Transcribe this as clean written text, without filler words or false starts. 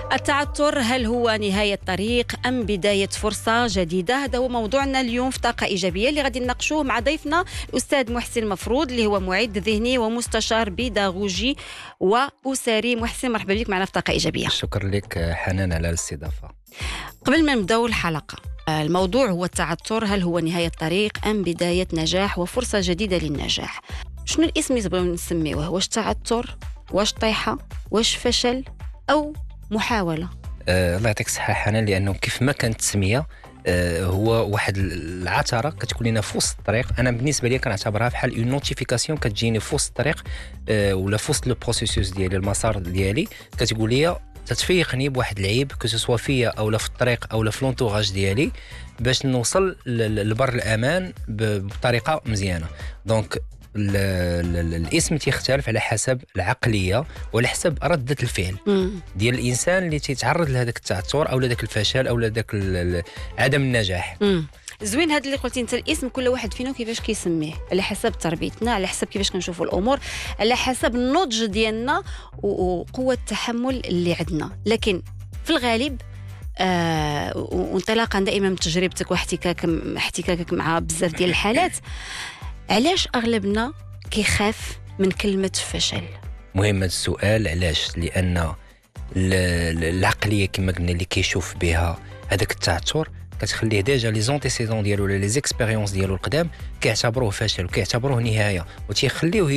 التعثر هل هو نهاية طريق أم بداية فرصة جديدة؟ هذا هو موضوعنا اليوم في طاقة إيجابية اللي غادي نناقشوه مع ضيفنا الأستاذ محسن مفروض اللي هو معد ذهني ومستشار بيداغوجي وأسري. محسن، مرحبا بك معنا في طاقة إيجابية. شكرا لك حنان على الاستضافة. قبل ما نبداو الحلقة، الموضوع هو التعثر هل هو نهاية طريق أم بداية نجاح وفرصة جديدة للنجاح؟ شنو الاسم اللي تبغيو نسميوه؟ واش تعثر؟ واش طيحة؟ واش فشل؟ أو محاولة؟ الله يعطيك الصحة حنان، لأنه كيف ما كانت التسمية هو واحد العثرة كتكون لنا في وسط الطريق. أنا بالنسبة لي كنعتبرها بحال اون نوتيفيكاسيون كتجيني في وسط الطريق ولا في وسط لو بروسيسوس ديالي، المسار ديالي، كتقول لي تتفيقني بواحد العيب كو فيا او لا في الطريق او لا في لونطوراج ديالي باش نوصل لبر الامان بطريقه مزيانه. دونك الاسم تيختلف على حسب العقليه وعلى حسب رده الفعل ديال الانسان اللي تيتعرض لهذاك التعثر او لذاك الفشل او لذاك عدم النجاح. زوين هذا اللي قلتي انت، الاسم كل واحد فينا كيفاش كيسميه على حسب تربيتنا، على حسب كيفاش كنشوفوا الامور، على حسب النضج ديالنا وقوه التحمل اللي عندنا. لكن في الغالب وانطلاقا دائما من تجربتك واحتكاكك مع بزاف ديال الحالات، علاش اغلبنا كيخاف من كلمه فشل؟ مهم هذا السؤال. علاش؟ لان العقليه كما قلنا اللي كيشوف بها هذاك التعثر كتخليه ديجا لي زونتيسيدون ديالو ولا لي زيكسبيريونس ديالو القدام كيعتبروه فشل وكيعتبروه نهايه، وتيخليوه